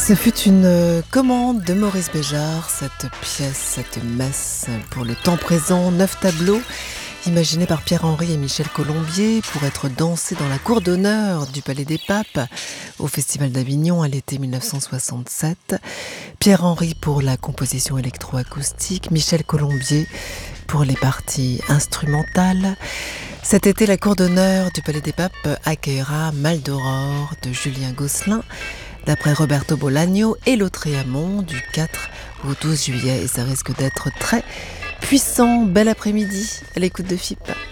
Ce fut une commande de Maurice Béjart, cette pièce, cette messe pour le temps présent, 9 tableaux, imaginés par Pierre-Henry et Michel Colombier pour être dansés dans la cour d'honneur du Palais des Papes au Festival d'Avignon à l'été 1967. Pierre-Henry pour la composition électroacoustique, Michel Colombier pour les parties instrumentales. Cet été, la cour d'honneur du Palais des Papes accueillera Maldoror de Julien Gosselin, d'après Roberto Bolaño, et Lautréamont du 4 au 12 juillet. Et ça risque d'être très puissant. Bel après-midi à l'écoute de FIP.